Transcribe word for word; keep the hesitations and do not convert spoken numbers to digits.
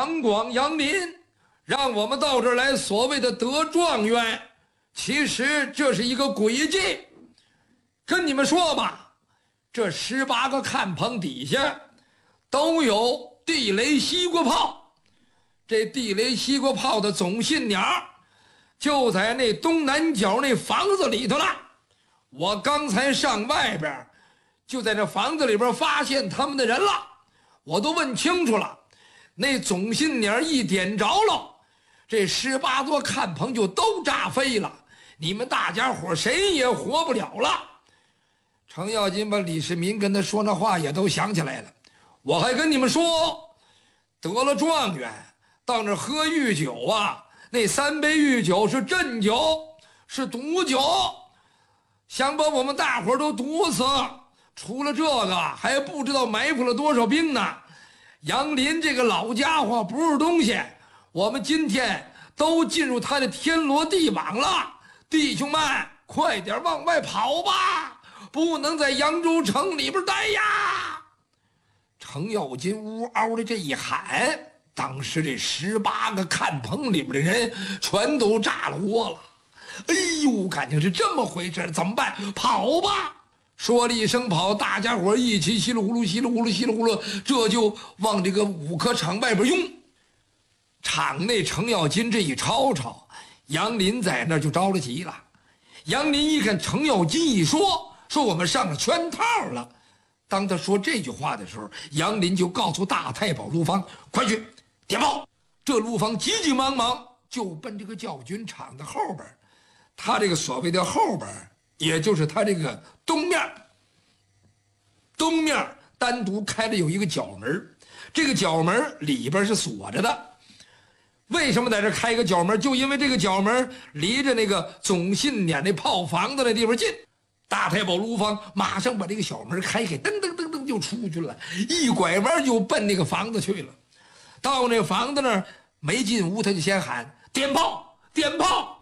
杨广、杨林让我们到这儿来，所谓的得状元，其实这是一个诡计。跟你们说吧，这十八个看棚底下都有地雷西瓜炮，这地雷西瓜炮的总信鸟就在那东南角那房子里头了。我刚才上外边，就在这房子里边发现他们的人了，我都问清楚了。那总信鸟一点着了，这十八座看棚就都炸飞了，你们大家伙谁也活不了了。程咬金把李世民跟他说那话也都想起来了。我还跟你们说，得了状元到那喝御酒啊，那三杯御酒是鸩酒，是毒酒，想把我们大伙都毒死。除了这个还不知道埋伏了多少兵呢。杨林这个老家伙不是东西，我们今天都进入他的天罗地网了。弟兄们，快点往外跑吧，不能在扬州城里边待呀！程咬金呜嗷的这一喊，当时这十八个看棚里边的人全都炸了窝了。哎呦，感情是这么回事，怎么办？跑吧！说了一声跑，大家伙一起稀里呼噜稀里呼噜稀里呼噜，这就往这个五科场外边拥。场内程咬金这一吵吵，杨林在那就着了急了。杨林一看程咬金一说说我们上了圈套了，当他说这句话的时候，杨林就告诉大太保卢芳，快去点炮。这卢芳急急忙忙就奔这个教军场的后边，他这个所谓的后边也就是他这个东面，东面单独开了有一个角门，这个角门里边是锁着的。为什么在这开一个角门？就因为这个角门离着那个总信撵那炮房子那地方近。大太保卢芳马上把这个小门开开，噔噔噔噔就出去了，一拐弯就奔那个房子去了。到那房子那儿没进屋，他就先喊点炮，点炮。